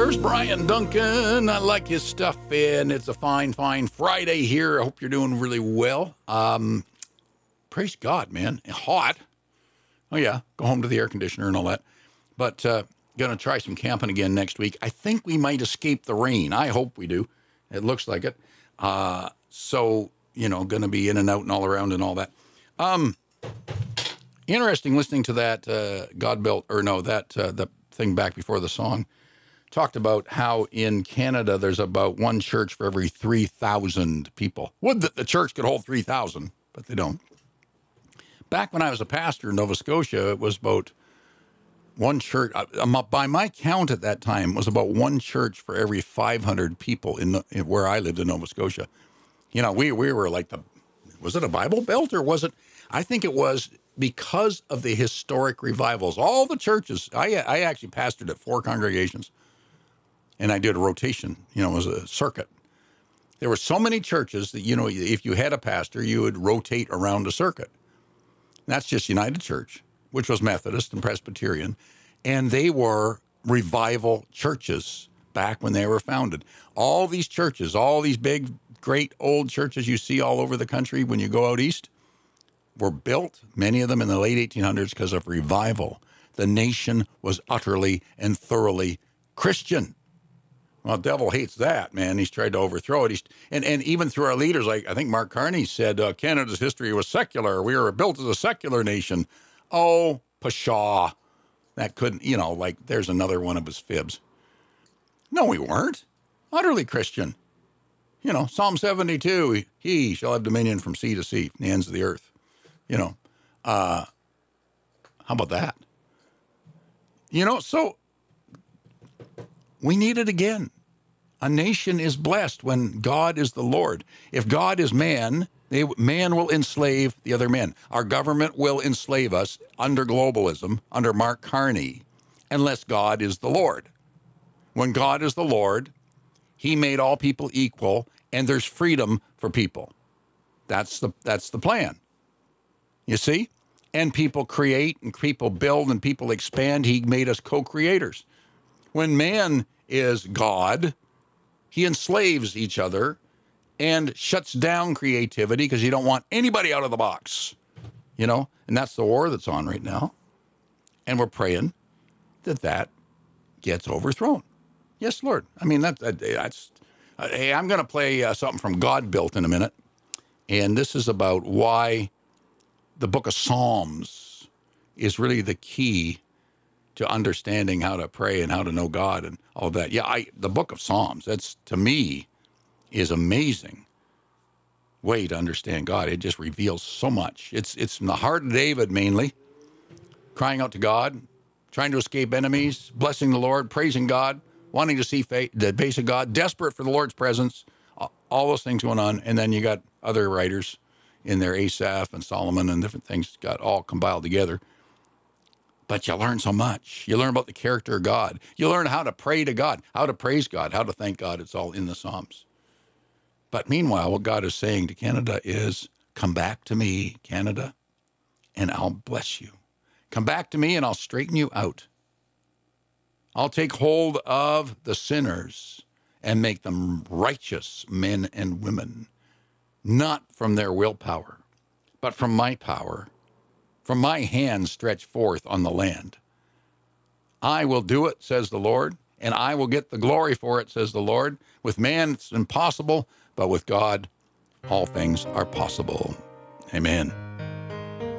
There's Brian Duncan. I like his stuff, and it's a fine, fine Friday here. I hope you're doing really well. Praise God, man. Hot. Oh, yeah. Go home to the air conditioner and all that. But going to try some camping again next week. I think we might escape the rain. I hope we do. It looks like it. So, going to be in and out and all around and all that. Interesting listening to that the thing back before the song. Talked about how in Canada there's about one church for every 3,000 people. Would that the church could hold 3,000, but they don't. Back when I was a pastor in Nova Scotia, it was about one church. By my count at that time, it was about one church for every 500 people in where I lived in Nova Scotia. We were like was it a Bible Belt or was it? I think it was because of the historic revivals. All the churches, I actually pastored at 4 congregations. And I did a rotation, it was a circuit. There were so many churches that, if you had a pastor, you would rotate around a circuit. That's just United Church, which was Methodist and Presbyterian. And they were revival churches back when they were founded. All these churches, all these big, great old churches you see all over the country when you go out east, were built, many of them in the late 1800s, because of revival. The nation was utterly and thoroughly Christian. Well, the devil hates that, man. He's tried to overthrow it. And even through our leaders, like I think Mark Carney said, Canada's history was secular. We were built as a secular nation. Oh, pshaw. That couldn't, there's another one of his fibs. No, we weren't. Utterly Christian. Psalm 72, he shall have dominion from sea to sea, from the ends of the earth. How about that? So we need it again. A nation is blessed when God is the Lord. If God is man, man will enslave the other men. Our government will enslave us under globalism, under Mark Carney, unless God is the Lord. When God is the Lord, he made all people equal, and there's freedom for people. That's the plan. You see? And people create, and people build, and people expand. He made us co-creators. When man is God, he enslaves each other and shuts down creativity because you don't want anybody out of the box, and that's the war that's on right now. And we're praying that gets overthrown. Yes, Lord. I mean, that's hey, I'm going to play something from God Built in a minute. And this is about why the book of Psalms is really the key to understanding how to pray and how to know God and all that. Yeah, the book of Psalms, that's, to me, is amazing way to understand God. It just reveals so much. It's from the heart of David, mainly, crying out to God, trying to escape enemies, blessing the Lord, praising God, wanting to see the face of God, desperate for the Lord's presence, all those things going on. And then you got other writers in there, Asaph and Solomon and different things got all compiled together. But you learn so much. You learn about the character of God. You learn how to pray to God, how to praise God, how to thank God. It's all in the Psalms. But meanwhile, what God is saying to Canada is, come back to me, Canada, and I'll bless you. Come back to me and I'll straighten you out. I'll take hold of the sinners and make them righteous men and women, not from their willpower, but from my power. From my hand stretched forth on the land. I will do it, says the Lord, and I will get the glory for it, says the Lord. With man, it's impossible, but with God, all things are possible. Amen.